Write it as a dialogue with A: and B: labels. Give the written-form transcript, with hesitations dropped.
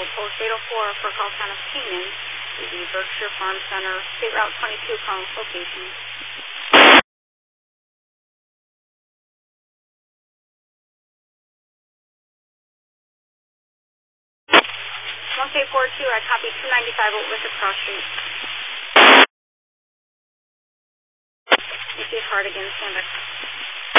A: Post 804 for call sign of Canaan to the Berkshire Farm Center, State Route 22 Collins location. 1K42, I copy 295 Old Bishop Cross Street. You see Hardigan, stand by.